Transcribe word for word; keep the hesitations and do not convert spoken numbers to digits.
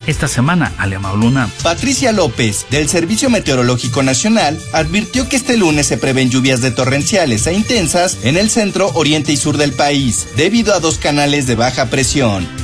esta semana, Ale Mauluna. Patricia López, del Servicio Meteorológico Nacional, advirtió que este lunes se prevén lluvias de torrenciales e intensas en el centro, oriente y sur del país, debido a dos canales de baja presión.